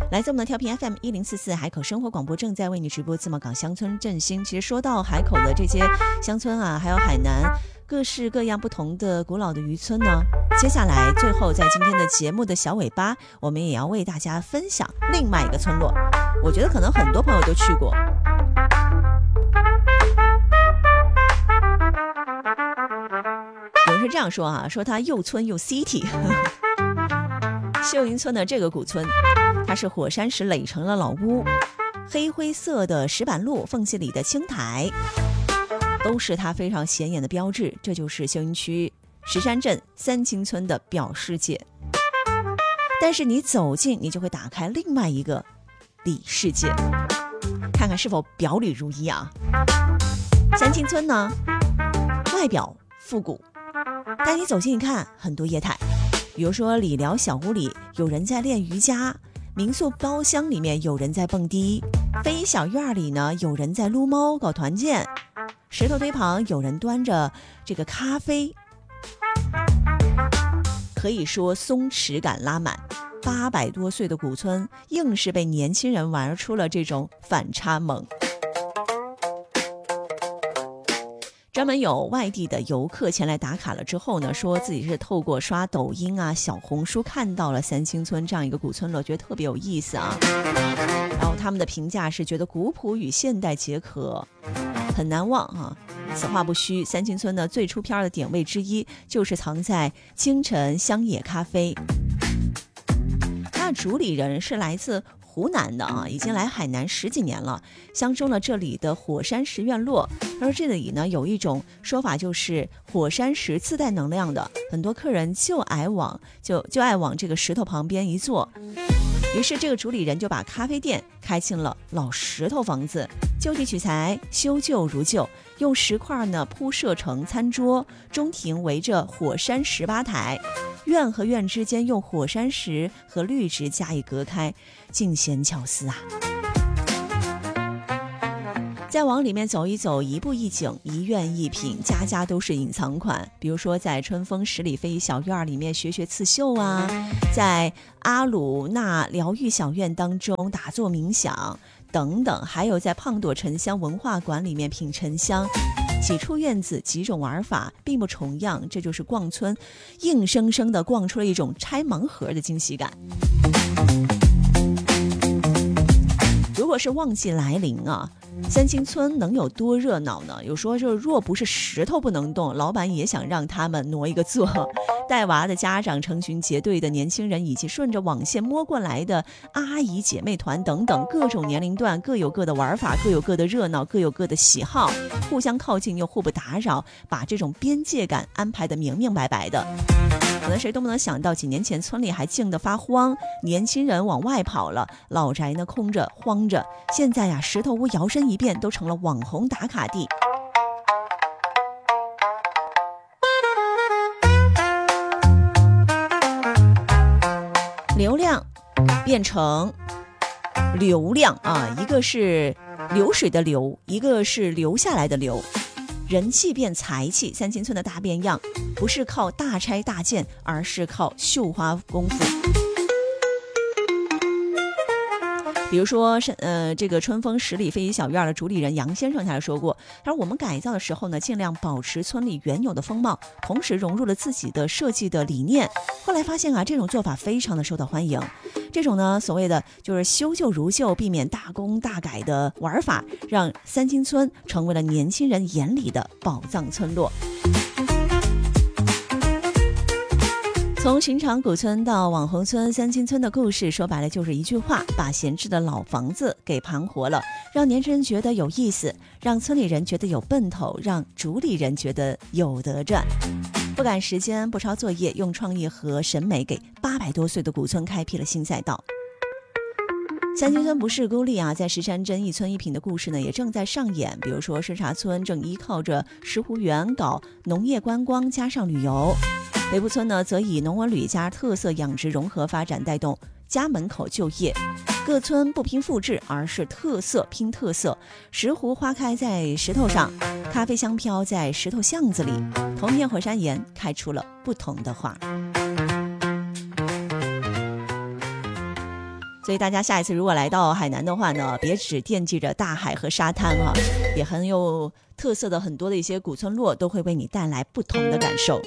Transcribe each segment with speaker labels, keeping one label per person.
Speaker 1: 来自我们的调频 FM1044海口生活广播正在为你直播自贸港乡村振兴。其实说到海口的这些乡村啊，还有海南各式各样不同的古老的渔村呢，接下来最后在今天的节目的小尾巴，我们也要为大家分享另外一个村落，我觉得可能很多朋友都去过。有人是这样说啊，说它又村又 city 秀云村的这个古村，它是火山石垒成了老屋，黑灰色的石板路，缝隙里的青苔都是它非常显眼的标志。这就是秀云区石山镇三清村的表世界。但是你走近，你就会打开另外一个里世界，看看是否表里如一啊。三清村呢，外表复古，但你走近一看，很多业态。比如说理疗小屋里有人在练瑜伽，民宿包厢里面有人在蹦迪，非遗小院里呢有人在撸猫搞团建，石头堆旁有人端着这个咖啡，可以说松弛感拉满。800多岁的古村硬是被年轻人玩出了这种反差萌。专门有外地的游客前来打卡了之后呢，说自己是透过刷抖音啊、小红书看到了三清村这样一个古村落，觉得特别有意思啊。然后他们的评价是觉得古朴与现代结合，很难忘啊。此话不虚，三清村的最出片的点位之一就是藏在清晨乡野咖啡。那主理人是来自湖南的啊，已经来海南10几年了，相中了这里的火山石院落。他说这里呢有一种说法，就是火山石自带能量的，很多客人就爱往这个石头旁边一坐。于是这个主理人就把咖啡店开进了老石头房子，就地取材，修旧如旧，用石块呢铺设成餐桌，中庭围着火山石吧台，院和院之间用火山石和绿植加以隔开，尽显巧思啊。再往里面走一走，一步一景，一院一品，家家都是隐藏款。比如说在春风十里非遗小院里面学学刺绣啊，在阿鲁纳疗愈小院当中打坐冥想等等，还有在胖朵沉香文化馆里面品沉香。几处院子几种玩法并不重样，这就是逛村硬生生的逛出了一种拆盲盒的惊喜感。如果是旺季来临啊，三清村能有多热闹呢？有说就是若不是石头不能动，老板也想让他们挪一个座。带娃的家长、成群结队的年轻人，以及顺着网线摸过来的阿姨姐妹团等等，各种年龄段各有各的玩法，各有各的热闹，各有各的喜好，互相靠近又互不打扰，把这种边界感安排得明明白白的。可能谁都不能想到，几年前村里还静得发慌，年轻人往外跑了，老宅呢空着荒着，现在呀石头屋摇身一变都成了网红打卡地。流量变成流量啊，一个是流水的流，一个是留下来的流。人气变财气，三清村的大变样不是靠大拆大建，而是靠绣花功夫。比如说这个春风十里非遗小院的主理人杨先生他还说过，他说我们改造的时候呢，尽量保持村里原有的风貌，同时融入了自己的设计的理念。后来发现啊，这种做法非常的受到欢迎。这种呢所谓的就是修旧如旧，避免大工大改的玩法，让三清村成为了年轻人眼里的宝藏村落。从寻常古村到网红村，三清村的故事说白了就是一句话，把闲置的老房子给盘活了，让年轻人觉得有意思，让村里人觉得有奔头，让主理人觉得有得赚。不赶时间，不抄作业，用创意和审美给800多岁的古村开辟了新赛道。三清村不是孤立啊，在石山镇一村一品的故事呢也正在上演。比如说石茶村正依靠着石湖园搞农业观光加上旅游，北部村呢则以农文旅加特色养殖融合发展，带动家门口就业。各村不拼复制，而是特色拼特色。石斛花开在石头上，咖啡香飘在石头巷子里，同片火山岩开出了不同的花。 所以大家下一次如果来到海南的话呢，别只惦记着大海和沙滩啊，也很有特色的很多的一些古村落都会为你带来不同的感受。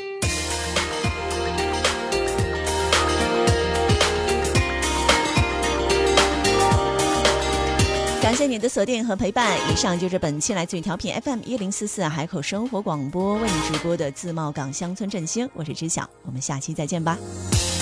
Speaker 1: 感谢你的锁定和陪伴，以上就是本期来自于调频 FM1044海口生活广播为你直播的自贸港乡村振兴，我是知晓，我们下期再见吧。